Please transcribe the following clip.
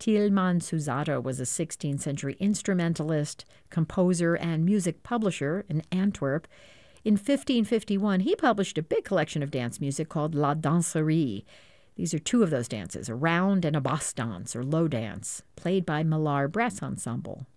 Tilman Susato was a 16th century instrumentalist, composer, and music publisher in Antwerp. In 1551, he published a big collection of dance music called La Danserie. These are two of those dances, a round and a basse dance, or low dance, played by Millar Brass Ensemble.